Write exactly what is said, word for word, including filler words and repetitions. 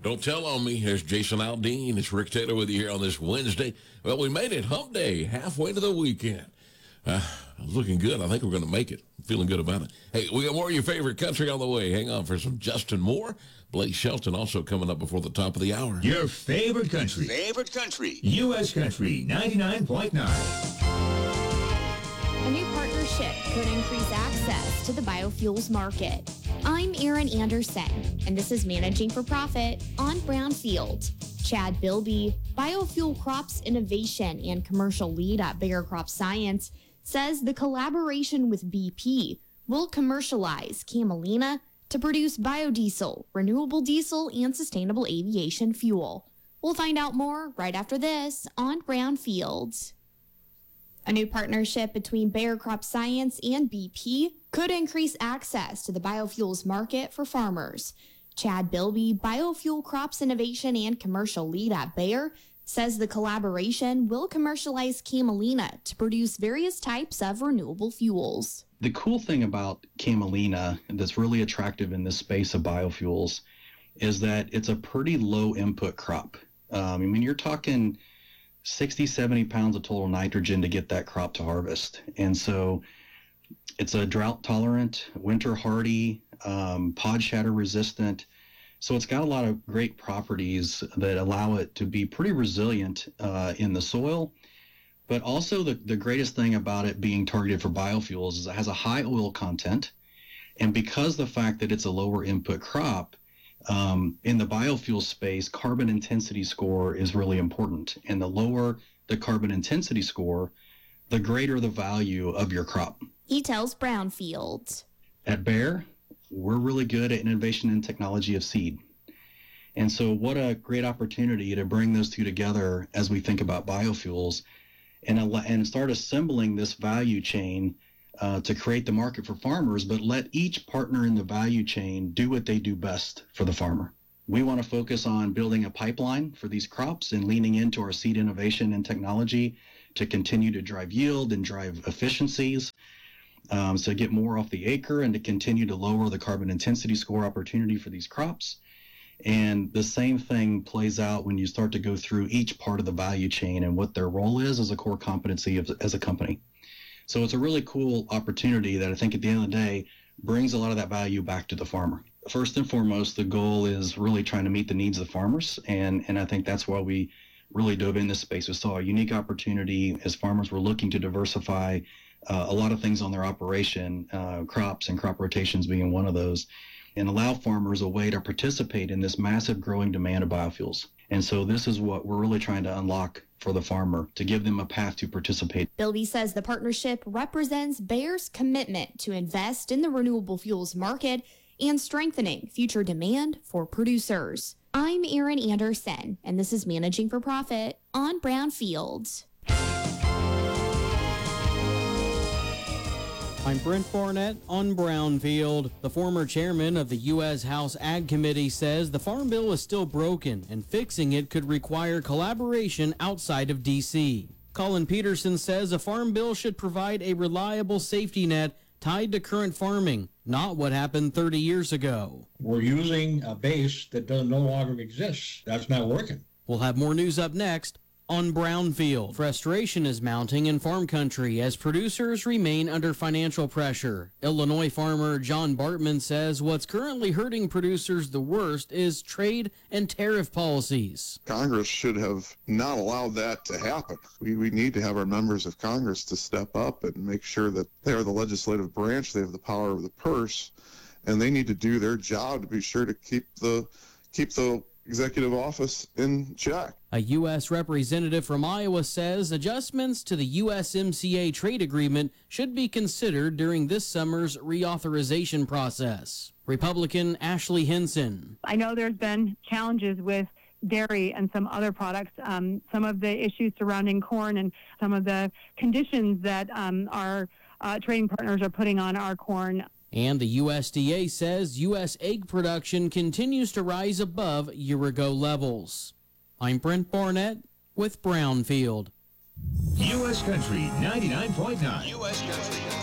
Don't tell on me. There's Jason Aldean. It's Rick Taylor with you here on this Wednesday. Well, we made it hump day, halfway to the weekend. Uh, looking good. I think we're going to make it. Feeling good about it. Hey, we got more of your favorite country on the way. Hang on for some Justin Moore. Blake Shelton also coming up before the top of the hour. Your favorite country. Favorite country. U S Country ninety-nine point nine. A new partnership could increase access to the biofuels market. I'm Erin Anderson, and this is Managing for Profit on Brownfield. Chad Bilby, Biofuel Crops Innovation and Commercial Lead at Bayer Crop Science, says the collaboration with B P will commercialize camelina to produce biodiesel, renewable diesel, and sustainable aviation fuel. We'll find out more right after this on Brownfield. A new partnership between Bayer Crop Science and B P could increase access to the biofuels market for farmers. Chad Bilby, Biofuel Crops Innovation and Commercial Lead at Bayer, says the collaboration will commercialize camelina to produce various types of renewable fuels. The cool thing about camelina that's really attractive in this space of biofuels is that it's a pretty low input crop. Um, I mean, you're talking sixty, seventy pounds of total nitrogen to get that crop to harvest. And so it's a drought tolerant, winter hardy, um, pod shatter resistant. So it's got a lot of great properties that allow it to be pretty resilient uh, in the soil. But also the, the greatest thing about it being targeted for biofuels is it has a high oil content. And because the fact that it's a lower input crop, um, in the biofuel space, carbon intensity score is really important. And the lower the carbon intensity score, the greater the value of your crop. He tells Brownfield. At Bayer, we're really good at innovation and technology of seed. And so what a great opportunity to bring those two together as we think about biofuels and, and start assembling this value chain uh, to create the market for farmers, but let each partner in the value chain do what they do best for the farmer. We want to focus on building a pipeline for these crops and leaning into our seed innovation and technology to continue to drive yield and drive efficiencies. Um, so get more off the acre and to continue to lower the carbon intensity score opportunity for these crops. And the same thing plays out when you start to go through each part of the value chain and what their role is as a core competency of, as a company. So it's a really cool opportunity that I think at the end of the day brings a lot of that value back to the farmer. First and foremost, the goal is really trying to meet the needs of the farmers. And, and I think that's why we really dove in this space. We saw a unique opportunity as farmers were looking to diversify Uh, a lot of things on their operation, uh, crops and crop rotations being one of those, and allow farmers a way to participate in this massive growing demand of biofuels. And so this is what we're really trying to unlock for the farmer, to give them a path to participate. Bilby says the partnership represents Bayer's commitment to invest in the renewable fuels market and strengthening future demand for producers. I'm Erin Anderson, and this is Managing for Profit on Brownfield. I'm Brent Barnett on Brownfield. The former chairman of the U S House Ag Committee says the Farm Bill is still broken and fixing it could require collaboration outside of D C. Colin Peterson says a Farm Bill should provide a reliable safety net tied to current farming, not what happened thirty years ago. We're using a base that does no longer exists. That's not working. We'll have more news up next on Brownfield. Frustration is mounting in farm country as producers remain under financial pressure. Illinois farmer John Bartman says what's currently hurting producers the worst is trade and tariff policies. Congress should have not allowed that to happen. We, we need to have our members of Congress to step up and make sure that they are the legislative branch, they have the power of the purse, and they need to do their job to be sure to keep the keep the executive office in check. A U S representative from Iowa says adjustments to the U S M C A trade agreement should be considered during this summer's reauthorization process. Republican Ashley Henson. I know there's been challenges with dairy and some other products, um, some of the issues surrounding corn and some of the conditions that um, our uh, trading partners are putting on our corn. And the U S D A says U S egg production continues to rise above year-ago levels. I'm Brent Barnett with Brownfield. U S Country ninety-nine point nine. U S Country